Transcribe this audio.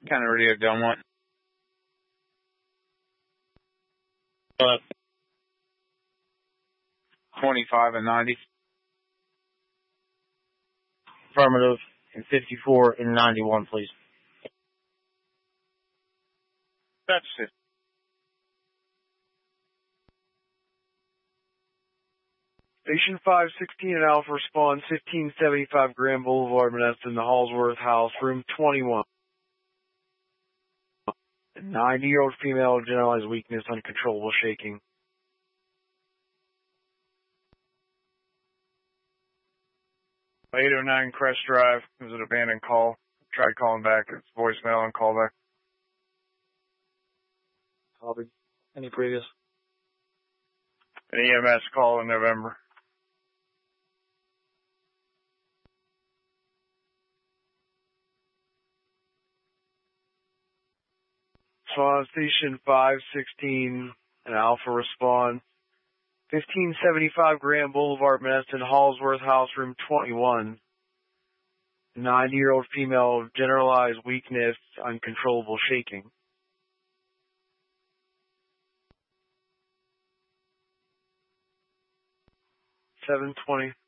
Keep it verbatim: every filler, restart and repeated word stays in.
County Radio Delmont. Uh, twenty-five and ninety. affirmative. And fifty-four and ninety-one, please. That's it. Station five sixteen and Alpha respond, fifteen seventy-five Grand Boulevard, Menneson, the Hallsworth House, room twenty-one. A ninety-year-old female, generalized weakness, uncontrollable shaking. eight oh nine Crest Drive. It was an abandoned call. Tried calling back. It's voicemail and callback. Copy. Any previous? An E M S call in November. Swan Station five sixteen and Alpha respond. fifteen seventy-five Grand Boulevard, Menneson, Hallsworth House, room twenty-one. ninety-year-old female, generalized weakness, uncontrollable shaking. seven twenty.